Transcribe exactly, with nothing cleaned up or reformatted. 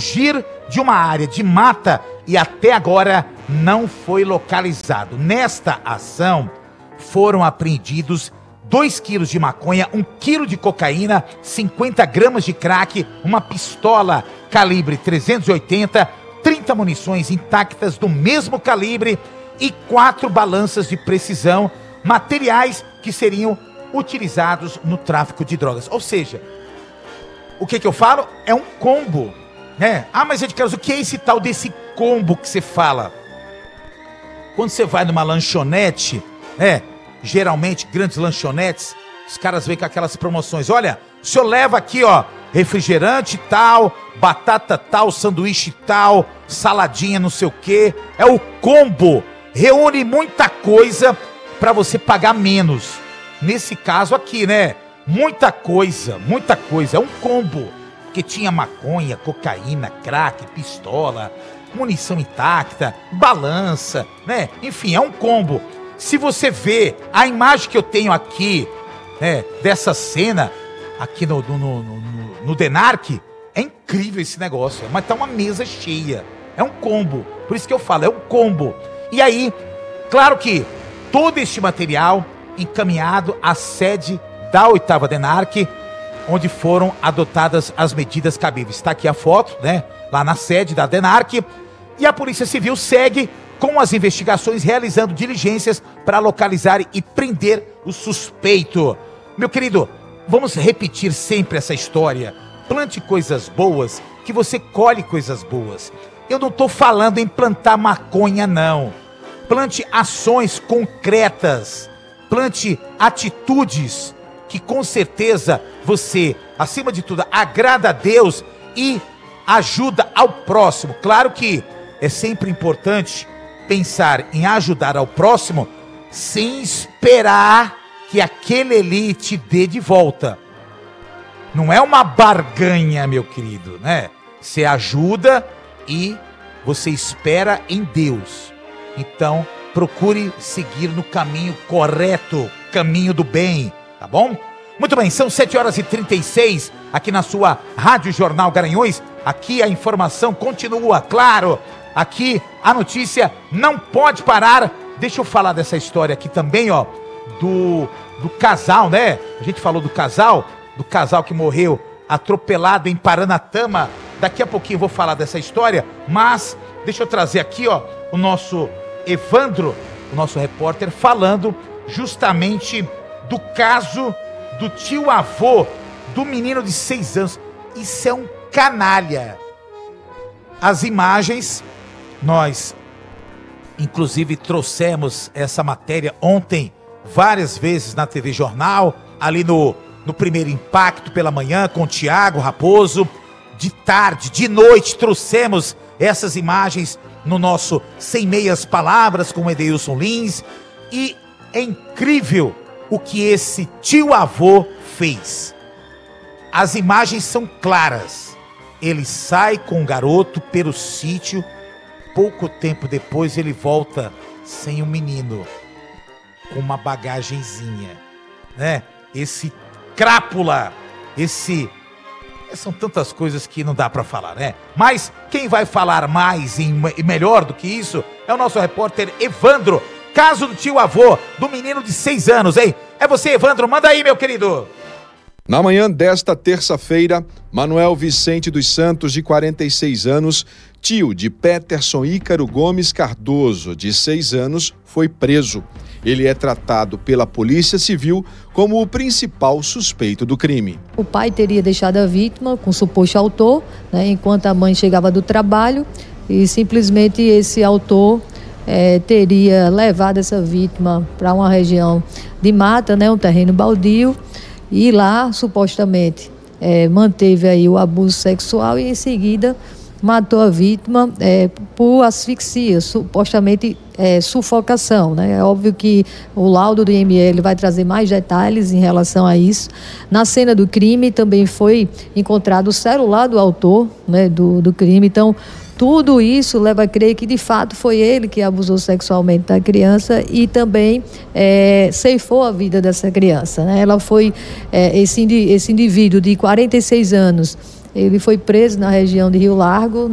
fugir de uma área de mata e até agora não foi localizado. Nesta ação, foram apreendidos dois quilos de maconha, um quilo de cocaína, cinquenta gramas de crack, uma pistola calibre trezentos e oitenta, trinta munições intactas do mesmo calibre e quatro balanças de precisão, materiais que seriam utilizados no tráfico de drogas. Ou seja, o que que eu falo? É um combo, né? Ah, mas Ed Carlos, o que é esse tal desse combo que você fala? Quando você vai numa lanchonete, né? Geralmente, grandes lanchonetes, os caras vêm com aquelas promoções. Olha, o senhor leva aqui, ó, refrigerante tal, batata tal, sanduíche tal, saladinha não sei o quê. É o combo. Reúne muita coisa para você pagar menos. Nesse caso aqui, né? Muita coisa, muita coisa. É um combo. Que tinha maconha, cocaína, crack, pistola, munição intacta, balança, né? Enfim, é um combo. Se você vê a imagem que eu tenho aqui, né, dessa cena, aqui no, no, no, no, no Denark, é incrível esse negócio, mas tá uma mesa cheia, é um combo, por isso que eu falo, é um combo. E aí, claro que todo este material encaminhado à sede da oitava Denark, onde foram adotadas as medidas cabíveis. Está aqui a foto, né, lá na sede da Denark, e a Polícia Civil segue com as investigações, realizando diligências para localizar e prender o suspeito. Meu querido, vamos repetir sempre essa história. Plante coisas boas, que você colhe coisas boas. Eu não estou falando em plantar maconha, não. Plante ações concretas. Plante atitudes que com certeza você, acima de tudo, agrada a Deus e ajuda ao próximo. Claro que é sempre importante pensar em ajudar ao próximo sem esperar que aquele ali te dê de volta. Não é uma barganha, meu querido, né? Você ajuda e você espera em Deus. Então, procure seguir no caminho correto, caminho do bem, tá bom? Muito bem, são sete horas e trinta e seis aqui na sua Rádio Jornal Garanhuns. Aqui a informação continua, claro. Aqui a notícia não pode parar. Deixa eu falar dessa história aqui também, ó, do, do casal, né? A gente falou do casal, do casal que morreu atropelado em Paranatama. Daqui a pouquinho eu vou falar dessa história, mas deixa eu trazer aqui, ó, o nosso Evandro, o nosso repórter, falando justamente do caso do tio-avô do menino de seis anos. Isso é um canalha. As imagens, nós inclusive trouxemos essa matéria ontem várias vezes na T V Jornal, ali no, no Primeiro Impacto pela manhã com o Tiago Raposo. De tarde, de noite, trouxemos essas imagens no nosso Sem Meias Palavras com o Edeilson Lins. E é incrível o que esse tio-avô fez. As imagens são claras. Ele sai com o garoto pelo sítio. Pouco tempo depois ele volta sem o menino, com uma bagagenzinha, né? Esse crápula, esse... São tantas coisas que não dá pra falar, né? Mas quem vai falar mais e melhor do que isso é o nosso repórter Evandro. Caso do tio-avô do menino de seis anos, hein? É você, Evandro, manda aí, meu querido. Na manhã desta terça-feira, Manuel Vicente dos Santos, de quarenta e seis anos, tio de Peterson Ícaro Gomes Cardoso, de seis anos, foi preso. Ele é tratado pela Polícia Civil como o principal suspeito do crime. O pai teria deixado a vítima com o suposto autor, né, enquanto a mãe chegava do trabalho, e simplesmente esse autor é, teria levado essa vítima para uma região de mata, né, um terreno baldio, e lá supostamente é, manteve aí o abuso sexual e em seguida matou a vítima é, por asfixia, supostamente é, sufocação, né? É óbvio que o laudo do I M L vai trazer mais detalhes em relação a isso. Na cena do crime também foi encontrado o celular do autor, né, do, do crime. Então, tudo isso leva a crer que de fato foi ele que abusou sexualmente da criança e também é, ceifou a vida dessa criança, né? Ela foi, é, esse, esse indivíduo de quarenta e seis anos, Ele foi preso na região de Rio Largo,